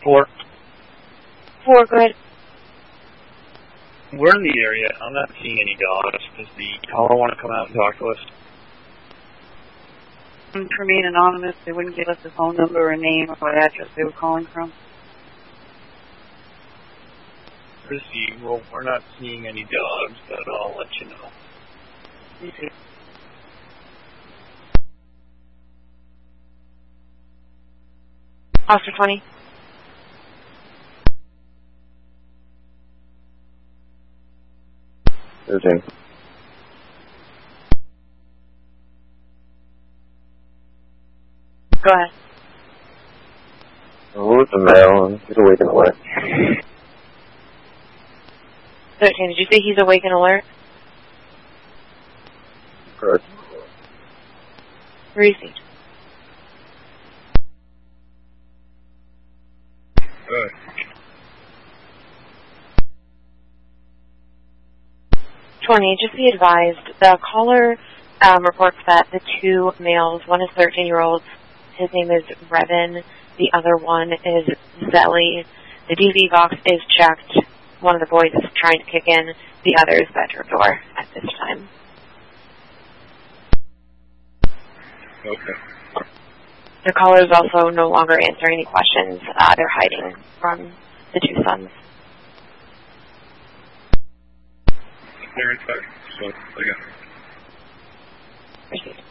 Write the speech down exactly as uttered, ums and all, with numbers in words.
Four. Four, go ahead. We're in the area. I'm not seeing any dogs. Does the caller want to come out and talk to us? To remain anonymous, they wouldn't give us a phone number or a name or what address they were calling from. Chrissy, well, we're not seeing any dogs, but I'll let you know. You see. Officer twenty. thirteen. Go ahead. Oh, it's a male and he's awake and alert. thirteen, did you say he's awake and alert? Correct. Received. Good. twenty, just be advised, the caller um, reports that the two males, one is thirteen-year-old, his name is Revan, the other one is Zelly. The D V box is checked. One of the boys is trying to kick in the other's bedroom door at this time. Okay. The caller is also no longer answering any questions. Uh, they're hiding from the two sons. They're inside, so I got it. Received.